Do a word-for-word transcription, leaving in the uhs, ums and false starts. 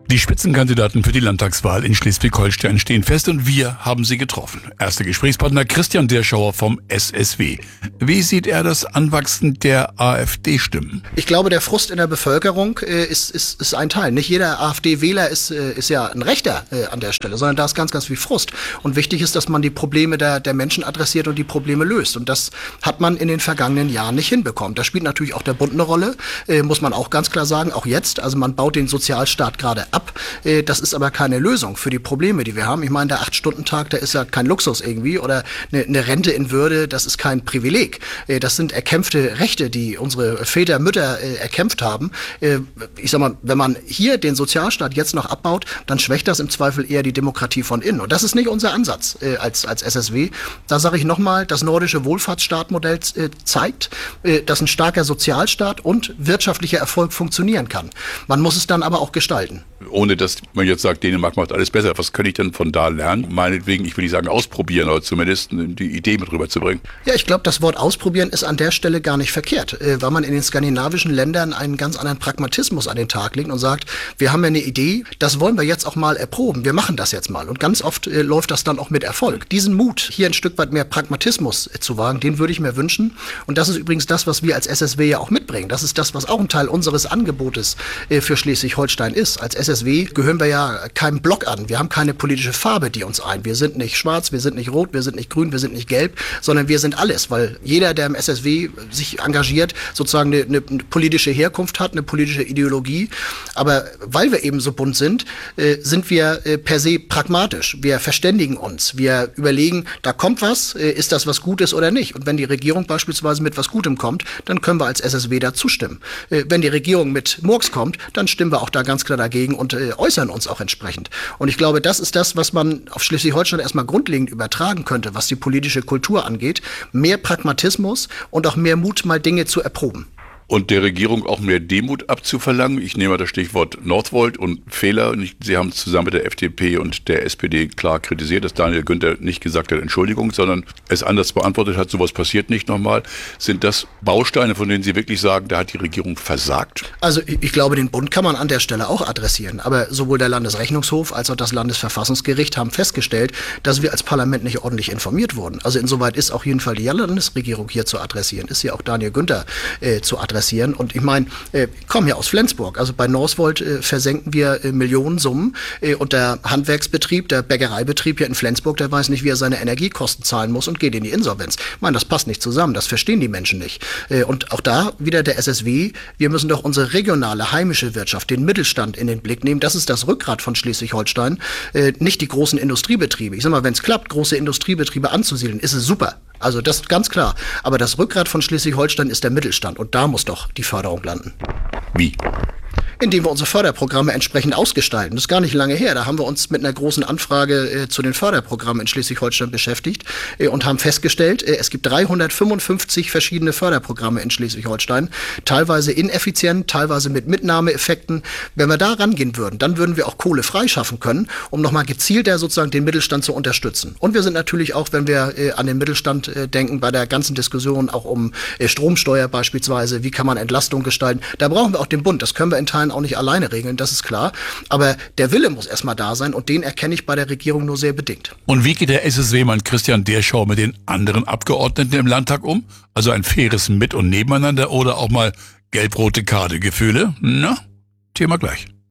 Die Spitzenkandidaten für die Landtagswahl in Schleswig-Holstein stehen fest und wir haben sie getroffen. Erster Gesprächspartner Christian Derschauer vom S S W. Wie sieht er das Anwachsen der AfD-Stimmen? Ich glaube, der Frust in der Bevölkerung äh, ist, ist, ist ein Teil. Nicht jeder AfD-Wähler ist, äh, ist ja ein Rechter äh, an der Stelle, sondern da ist ganz, ganz viel Frust. Und wichtig ist, dass man die Probleme der, der Menschen adressiert und die Probleme löst. Und das hat man in den vergangenen Jahren nicht hinbekommen. Da spielt natürlich auch der Bund eine Rolle, äh, muss man auch ganz klar sagen, auch jetzt. Also man baut den Sozialstaat gerade ab. Das ist aber keine Lösung für die Probleme, die wir haben. Ich meine, der acht-Stunden-Tag, der ist ja kein Luxus irgendwie oder eine, eine Rente in Würde, das ist kein Privileg. Das sind erkämpfte Rechte, die unsere Väter, Mütter erkämpft haben. Ich sag mal, wenn man hier den Sozialstaat jetzt noch abbaut, dann schwächt das im Zweifel eher die Demokratie von innen. Und das ist nicht unser Ansatz als, als S S W. Da sage ich nochmal, das nordische Wohlfahrtsstaatmodell zeigt, dass ein starker Sozialstaat und wirtschaftlicher Erfolg funktionieren kann. Man muss es dann aber auch gestalten. Ohne dass man jetzt sagt, Dänemark macht alles besser. Was kann ich denn von da lernen? Meinetwegen, ich will nicht sagen ausprobieren, aber zumindest die Idee mit rüberzubringen. Ja, ich glaube, das Wort ausprobieren ist an der Stelle gar nicht verkehrt, äh, weil man in den skandinavischen Ländern einen ganz anderen Pragmatismus an den Tag legt und sagt, wir haben ja eine Idee, das wollen wir jetzt auch mal erproben, wir machen das jetzt mal. Und ganz oft äh, läuft das dann auch mit Erfolg. Diesen Mut, hier ein Stück weit mehr Pragmatismus äh, zu wagen, den würde ich mir wünschen. Und das ist übrigens das, was wir als S S W ja auch mitbringen. Das ist das, was auch ein Teil unseres Angebotes äh, für Schleswig-Holstein ist. Als S S W gehören wir ja keinem Block an. Wir haben keine politische Farbe, die uns ein. Wir sind nicht schwarz, wir sind nicht rot, wir sind nicht grün, wir sind nicht gelb, sondern wir sind alles, weil jeder, der im S S W sich engagiert, sozusagen eine, eine politische Herkunft hat, eine politische Ideologie. Aber weil wir eben so bunt sind, äh, sind wir äh, per se pragmatisch. Wir verständigen uns. Wir überlegen, da kommt was, äh, ist das was Gutes oder nicht? Und wenn die Regierung beispielsweise mit was Gutem kommt, dann können wir als S S W da zustimmen. Äh, wenn die Regierung mit Murks kommt, dann stimmen wir auch da ganz klar dagegen und äh, äußern uns auch entsprechend. Und ich glaube, das ist das, was man auf Schleswig-Holstein erstmal grundlegend übertragen könnte, was die politische Kultur angeht. Mehr Pragmatismus und auch mehr Mut, mal Dinge zu erproben. Und der Regierung auch mehr Demut abzuverlangen. Ich nehme das Stichwort Northvolt und Fehler. Sie haben zusammen mit der F D P und der S P D klar kritisiert, dass Daniel Günther nicht gesagt hat, Entschuldigung, sondern es anders beantwortet hat, sowas passiert nicht nochmal. Sind das Bausteine, von denen Sie wirklich sagen, da hat die Regierung versagt? Also ich glaube, den Bund kann man an der Stelle auch adressieren. Aber sowohl der Landesrechnungshof als auch das Landesverfassungsgericht haben festgestellt, dass wir als Parlament nicht ordentlich informiert wurden. Also insoweit ist auch jedenfalls die Landesregierung hier zu adressieren, ist ja auch Daniel Günther äh, zu adressieren. Und ich meine, äh, ich komme ja aus Flensburg, also bei Northvolt äh, versenken wir äh, Millionensummen äh, und der Handwerksbetrieb, der Bäckereibetrieb hier in Flensburg, der weiß nicht, wie er seine Energiekosten zahlen muss und geht in die Insolvenz. Ich meine, das passt nicht zusammen, das verstehen die Menschen nicht. Äh, und auch da wieder der S S W, wir müssen doch unsere regionale, heimische Wirtschaft, den Mittelstand in den Blick nehmen. Das ist das Rückgrat von Schleswig-Holstein, äh, nicht die großen Industriebetriebe. Ich sag mal, wenn es klappt, große Industriebetriebe anzusiedeln, ist es super. Also das ist ganz klar. Aber das Rückgrat von Schleswig-Holstein ist der Mittelstand. Und da muss doch die Förderung landen. Wie? Indem wir unsere Förderprogramme entsprechend ausgestalten. Das ist gar nicht lange her. Da haben wir uns mit einer großen Anfrage äh, zu den Förderprogrammen in Schleswig-Holstein beschäftigt äh, und haben festgestellt, äh, es gibt dreihundertfünfundfünfzig verschiedene Förderprogramme in Schleswig-Holstein, teilweise ineffizient, teilweise mit Mitnahmeeffekten. Wenn wir da rangehen würden, dann würden wir auch Kohle freischaffen können, um nochmal gezielter sozusagen den Mittelstand zu unterstützen. Und wir sind natürlich auch, wenn wir äh, an den Mittelstand äh, denken, bei der ganzen Diskussion auch um äh, Stromsteuer beispielsweise, wie kann man Entlastung gestalten, da brauchen wir auch den Bund. Das können wir in Teilen auch nicht alleine regeln, das ist klar. Aber der Wille muss erstmal da sein und den erkenne ich bei der Regierung nur sehr bedingt. Und wie geht der S S W-Mann Christian Derschauer mit den anderen Abgeordneten im Landtag um? Also ein faires Mit- und Nebeneinander oder auch mal gelb-rote Karte-Gefühle? Na, Thema gleich.